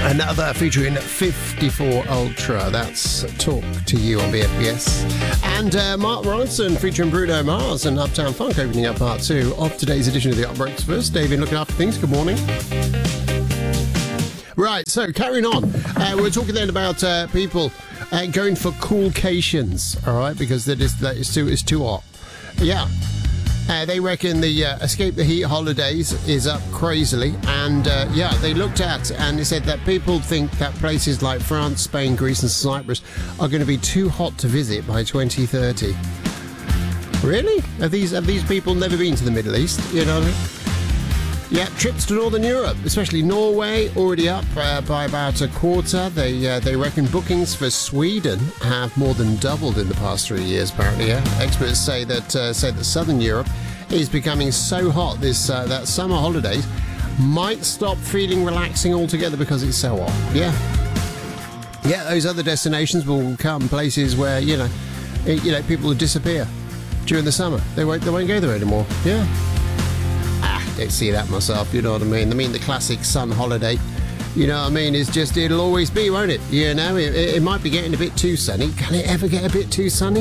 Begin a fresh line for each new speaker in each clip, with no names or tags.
Another featuring 54 Ultra. That's Talk to You on BFBS. And Mark Ronson featuring Bruno Mars and Uptown Funk opening up part 2 of today's edition of the Upbreaks. First, David looking after things. Good morning. Right, so carrying on. We're talking then about people going for coolcations, all right, because it's too hot. Yeah. They reckon the Escape the Heat holidays is up crazily, and they looked at and they said that people think that places like France, Spain, Greece and Cyprus are going to be too hot to visit by 2030. Really? Have these people never been to the Middle East? You know what I mean? Yeah, trips to Northern Europe, especially Norway, already up by about a quarter. They reckon bookings for Sweden have more than doubled in the past 3 years, apparently. Yeah, experts say that Southern Europe is becoming so hot that summer holidays might stop feeling relaxing altogether because it's so hot. Yeah, those other destinations will become places where people will disappear during the summer. They won't go there anymore. Yeah. Don't see that myself, you know what I mean? The classic sun holiday, you know what I mean, it'll always be, won't it? You know, it might be getting a bit too sunny. Can it ever get a bit too sunny?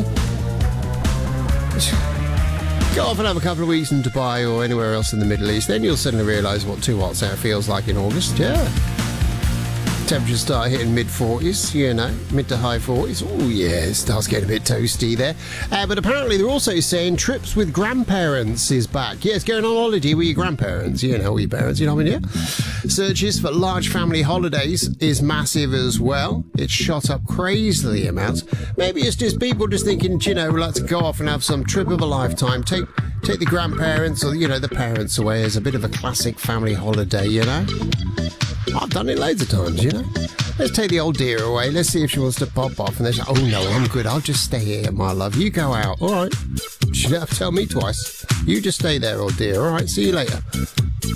Go off and have a couple of weeks in Dubai or anywhere else in the Middle East, then you'll suddenly realise what too hot out feels like in August. Yeah. Temperatures start hitting mid-40s, mid to high 40s. Oh, yeah, it starts getting a bit toasty there. But apparently they're also saying trips with grandparents is back. Yes, going on holiday with your grandparents, or your parents, you know what I mean? Yeah. Searches for large family holidays is massive as well. It's shot up crazily amounts. Maybe it's just people just thinking, let's go off and have some trip of a lifetime. Take the grandparents or, the parents away as a bit of a classic family holiday, I've done it loads of times, Let's take the old dear away. Let's see if she wants to pop off. And they say, oh, no, I'm good. I'll just stay here, my love. You go out. All right. You don't have to tell me twice. You just stay there, old dear. All right. See you later.